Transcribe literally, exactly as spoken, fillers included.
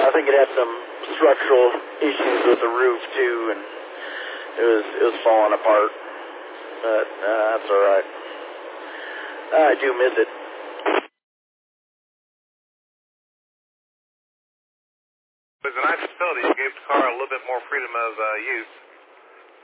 I think it had some structural issues with the roof too, and it was it was falling apart. But uh, that's all right. I do miss it. It was a nice facility. You gave the car a little bit more freedom of uh, use.